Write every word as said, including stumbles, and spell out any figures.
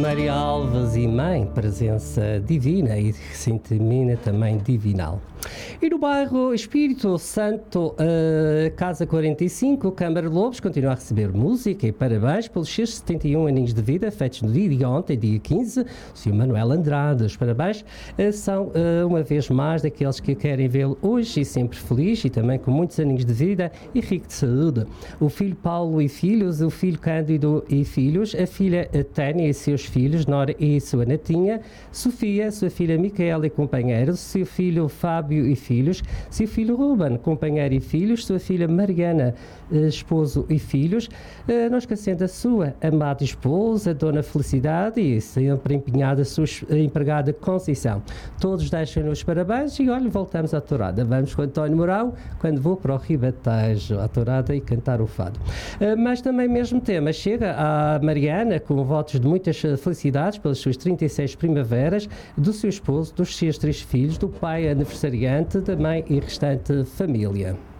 Maria Alves e mãe, presença divina e sentimento também divinal. E no bairro Espírito Santo, uh, Casa quarenta e cinco, Câmara de Lobos, continua a receber música e parabéns pelos seus setenta e um aninhos de vida, feitos no dia de ontem, dia quinze, o senhor Manuel Andrade. Os parabéns uh, são, uh, uma vez mais, daqueles que querem vê-lo hoje e sempre feliz e também com muitos aninhos de vida e rico de saúde. O filho Paulo e filhos, o filho Cândido e filhos, a filha Tânia e seus filhos, Nora e sua netinha, Sofia, sua filha Micaela e companheiro, seu filho Fábio e filhos, seu filho Ruben, companheiro e filhos, sua filha Mariana, esposo e filhos, não esquecendo a sua amada esposa, Dona Felicidade, e sempre empenhada a sua empregada Conceição. Todos deixam-nos os parabéns e olha, voltamos à tourada. Vamos com António Mourão, quando vou para o Ribatejo, à tourada e cantar o fado. Mas também mesmo tema, chega a Mariana com votos de muitas felicidades pelas suas trinta e seis primaveras, do seu esposo, dos seus três filhos, do pai aniversariante, da mãe e restante família.